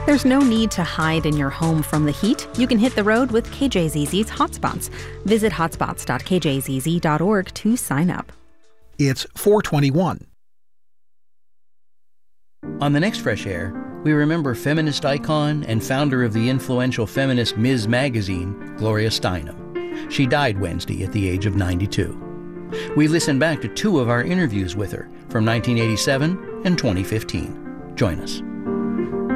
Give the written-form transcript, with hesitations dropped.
There's no need to hide in your home from the heat. You can hit the road with KJZZ's Hotspots. Visit hotspots.kjzz.org to sign up. It's 4:21. On the next Fresh Air, we remember feminist icon and founder of the influential feminist Ms. Magazine, Gloria Steinem. She died Wednesday at the age of 92. We listened back to two of our interviews with her from 1987 and 2015. Join us.